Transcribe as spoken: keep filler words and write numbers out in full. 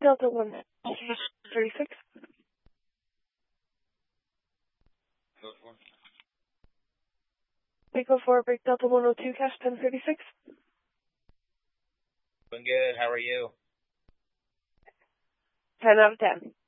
Delta one thirty-six. Echo four, break Delta one oh two, cash ten thirty-six. Doing good. How are you? ten out of ten.